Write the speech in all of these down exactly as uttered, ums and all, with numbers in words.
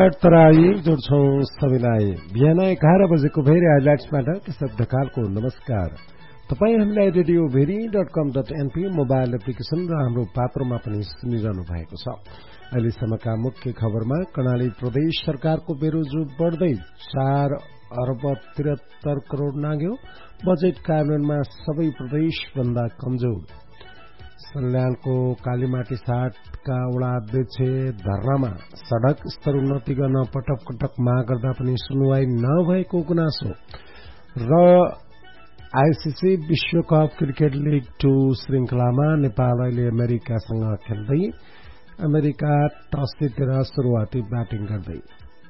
नमस्कार तराई जोड्छौं सबैलाई बिहान एघार बजेको भेरी हाइलाइट्सबाट केशव ढकालको नमस्कार। तपाईँ हामीलाई रेडियो भेरी डट कम डट एनपी मोबाइल एप्लिकेशन र हाम्रो पात्रोमा पनि सुनिरहनु भएको छ। अहिलेसम्मका मुख्य खबरमा कर्णाली प्रदेश सरकारको बेरोजु बढ्दै चार अर्ब त्रिहत्तर करोड़ नाग्यो। बजेट कार्यान्वयनमा सबै प्रदेशभन्दा कमजोर। सल्यानको कालीमाटी साटका वडा अध्यक्ष धरनामा सड़क स्तर उन्नति गर्न पटक पटक माग गर्दा पनि सुनवाई नभएको गुनासो। र आईसीसी विश्वकप क्रिकेट लीग टू श्रृंखलामा नेपाल अहिले अमेरिकासँग खेल्दै। अमेरिका टस जितेर सुरुवाती ब्याटिङ गर्दै।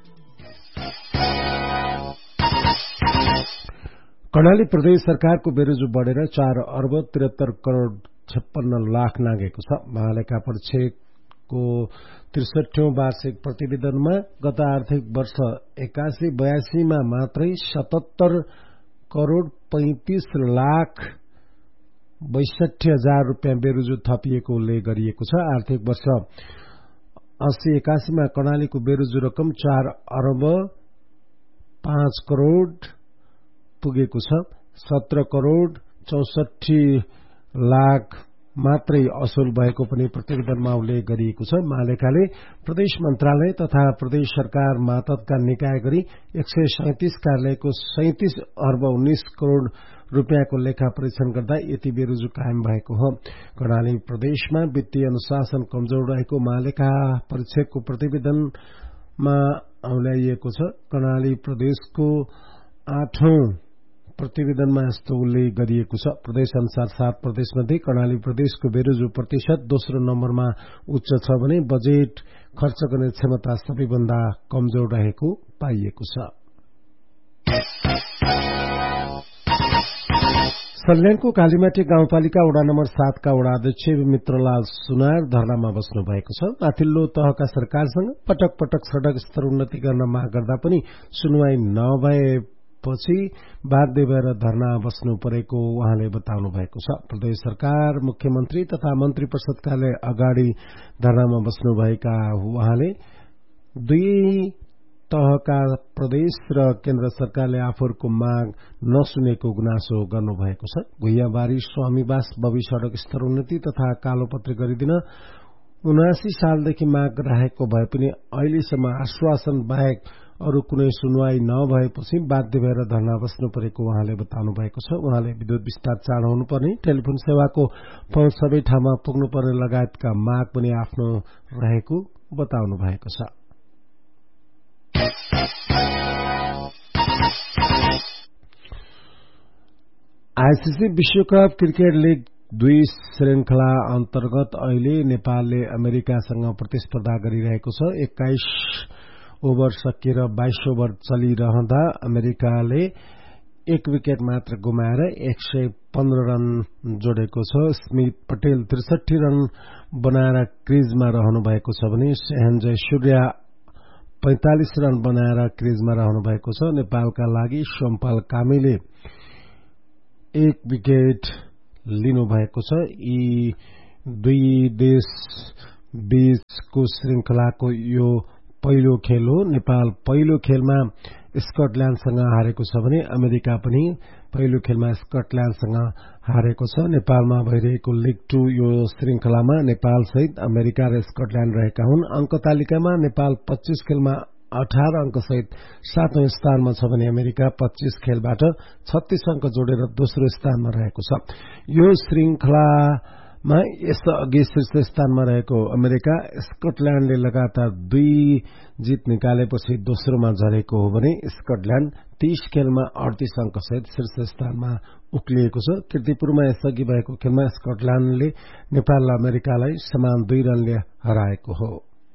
कर्णाली प्रदेश सरकारको बेरोजु बढेर चार अर्ब त्रिहत्तर करोड़ छप्पन्न लाख नागेको छ। महालेखा परीक्षकको त्रिसठौं वार्षिक प्रतिवेदनमा गत आर्थिक वर्ष एकासी बयासीमा मात्रै सतहत्तर करोड़ पैंतीस लाख बैसठी हजार रूपियाँ बेरोजु थपिएको उल्लेख गरिएको छ। आर्थिक वर्ष अस्सी एकासीमा कर्णालीको बेरोजु रकम चार अर्ब पाँच करोड़ पुगेको छ। सत्र करोड़ चौसठी लाख मात्रै असुल भएको पनि प्रतिवेदनमा उल्लेख गरिएको छ। महालेखाले प्रदेश मन्त्रालय तथा प्रदेश सरकार मातहतका निकाय गरी एक सय सैंतीस कार्यालयको सैंतीस अर्ब उन्नीस करोड़ रूपियाँको लेखा परीक्षण गर्दा यति बेरोजु कायम भएको हो। कर्णाली प्रदेशमा वित्तीय अनुशासन कमजोर रहेको महालेखा परीक्षकको प्रतिवेदनमा औल्याइएको छ। कर्णाली प्रदेशको आठौं प्रतिवेदनमा यस्तो उल्लेख गरिएको छ। प्रदेश अनुसार सात प्रदेशमध्ये कर्णाली प्रदेशको बेरोजु प्रतिशत दोस्रो नम्बरमा उच्च छ भने बजेट खर्च गर्ने क्षमता सबैभन्दा कमजोर रहेको पाइएको छ। सल्यानको कालीमाटी गाउँपालिका वडा नम्बर सातका वडा अध्यक्ष मित्रलाल सुनार धरनामा बस्नु भएको छ। माथिल्लो तहका सरकारसँग पटक पटक सड़क स्तर उन्नति गर्न माग गर्दा पनि सुनवाई नभए पछि बाध्य भएर धरना बस्नु परेको उहाँले बताउनु भएको छ। प्रदेश सरकार मुख्यमन्त्री तथा मन्त्री परिषदकाले अगाडि धरनामा बस्नुभएका उहाँले दुई तहका प्रदेश र केन्द्र सरकारले आफूहरूको माग नसुनेको गुनासो गर्नुभएको छ। भुइयाबारी स्वामीवास बबी सड़क स्तर उन्नति तथा कालोपत्री गरिदिन उनासी सालदेखि माग राखेको भए पनि अहिलेसम्म आश्वासन बाहेक अरू कुनै सुनवाई नभएपछि बाध्य भएर धरना बस्नु परेको उहाँले बताउनु भएको छ। उहाँले विद्युत विस्तार चाँडो हुनुपर्ने, टेलिफोन सेवाको पहुँच सबै ठाउँमा पुग्नुपर्ने लगायतका माग पनि आफ्नो रहेको बताउनु भएको छ। आईसीसी विश्वकप क्रिकेट लीग दुई श्रृंखला अन्तर्गत अहिले नेपालले अमेरिकासँग प्रतिस्पर्धा गरिरहेको छ। एक्काइस ओभर सकिएर बाइस ओभर चलिरहँदा अमेरिकाले एक विकेट मात्र गुमाएर एक सय पन्ध्र रन जोडेको छ। स्मिथ पटेल त्रिसठी रन बनाएर क्रिजमा रहनु भएको छ भने सेहनजय सूर्य पैंतालिस रन बनाएर क्रिजमा रहनु भएको छ। नेपालका लागि सोमपाल कामीले एक विकेट लिनु भएको छ। यी दुई देश बीचको श्रृंखलाको यो पहिलो खेल हो। नेपाल पहिलो खेलमा स्कटल्याण्डसँग हारेको छ भने अमेरिका पनि पहिलो खेलमा स्कटल्याण्डसँग हारेको छ। नेपालमा भइरहेको लीग टू यो श्रृंखलामा नेपाल सहित अमेरिका र स्कटल्याण्ड रहेका हुन्। अंक तालिकामा नेपाल पच्चीस खेलमा अठारह अंक सहित सातौं स्थानमा छ भने अमेरिका पच्चीस खेलबाट छत्तीस अंक जोडेर दोस्रो स्थानमा रहेको छ। यो श्रृंखलामा यसअघि शीर्ष स्थानमा रहेको अमेरिका स्कटल्याण्डले लगातार दुई जित निकालेपछि दोस्रोमा झरेको हो भने स्कटल्याण्ड तीस खेलमा अडतीस अंक सहित शीर्ष स्थानमा उक्लिएको छ। किर्तिपुरमा यसअघि भएको खेलमा स्कटल्याण्डले नेपाल र अमेरिकालाई समान दुई रनले हराएको हो।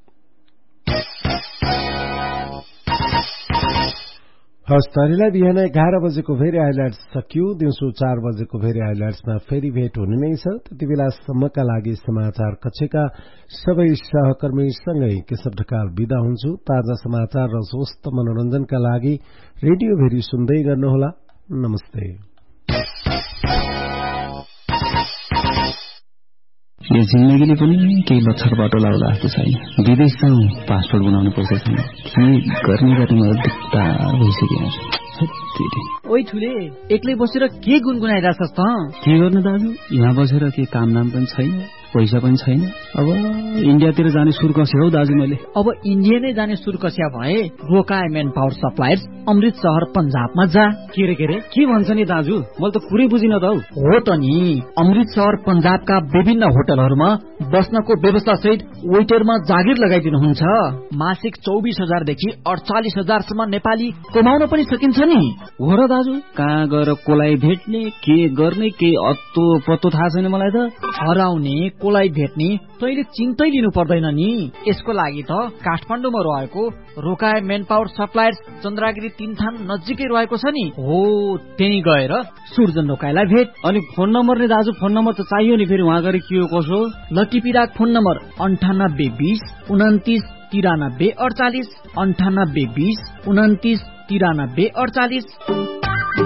हस् तरीलाई बिहान एघार बजेको फेरि हाइलाइट्स सकियो। दिउँसो चार बजेको फेरि हाइलाइट्समा फेरि भेट हुने नै छ। त्यति बेलासम्मका लागि समाचार कक्षका सबै सहकर्मीसँगै केशव ढकाल बिदा हुन्छु। ताजा समाचार र स्वस्थ मनोरञ्जनका लागि रेडियो भेरी सुन्दै गर्नुहोला। नमस्ते। यो जिन्दगीले पनि केही लक्षर बाटो लाउला जस्तो छैन। विदेश जाउँ पासपोर्ट बनाउनु पैसा छैन। के गर्ने गर्ने मलाई दिक्कत भइसक्यो। ओइ ठुले एक्लै बसेर के गुनगुनाइरहेछस् त? के गर्नु दाजु, यहाँ बसेर के काम नाम पनि छैन, पैसा पनि छैन। अब इन्डियातिर जाने सुर कस्यो हौ दाजु मैले। अब इन्डिया नै जाने सुर कस्या भए रोकाए मेन पावर सप्लायर्स अमृत शहर पंजाबमा जा। के रे के रे के भन्छ नि दाजु, मैले त कुरै बुझिन त हौ। हो त नि, अमृत शहर पंजाबका विभिन्न होटलहरूमा बस्नको व्यवस्था सहित वेटरमा जागिर लगाइदिनुहुन्छ। मासिक चौबिस हजारदेखि अडचालिस हजारसम्म नेपाली कमाउन पनि सकिन्छ नि। हो र दाजु, कहाँ गएर कोलाई भेट्ने, के गर्ने, के अत्तो पत्तो थाहा छैन मलाई त। हराउने कोलाई भेट्ने तैले चिन्तै लिनु पर्दैन नि। यसको लागि त काठमाडौँमा रहेको रोकाए मेन पावर सप्लायर्स चन्द्रागिरी तीनथान नजिकै रहेको छ नि। हो त्यही गएर सुर्जन रोकाएलाई भेट। अनि फोन नम्बर नि दाजु, फोन नम्बर त चाहियो नि, फेरि वहाँ गएर के हो कसो। लटिपिराक फोन नम्बर अन्ठानब्बे बिस उन्तिस तिरानब्बे अडचालिस अन्ठानब्बे बिस उन्तिस तिरानब्बे अडचालिस।